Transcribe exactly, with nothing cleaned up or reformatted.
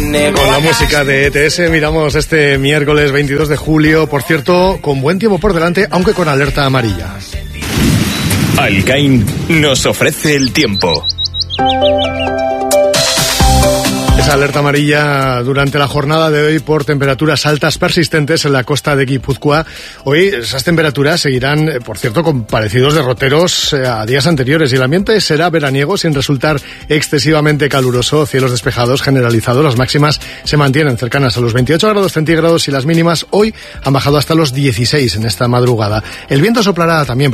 negó. Con la música de E T S miramos este miércoles veintidós de julio, por cierto, con buen tiempo por delante, aunque con alerta amarilla. Alcain nos ofrece el tiempo. Esa alerta amarilla durante la jornada de hoy por temperaturas altas persistentes en la costa de Guipúzcoa. Hoy esas temperaturas seguirán, por cierto, con parecidos derroteros a días anteriores y el ambiente será veraniego sin resultar excesivamente caluroso. Cielos despejados generalizados, las máximas se mantienen cercanas a los veintiocho grados centígrados y las mínimas hoy han bajado hasta los dieciséis en esta madrugada. El viento soplará también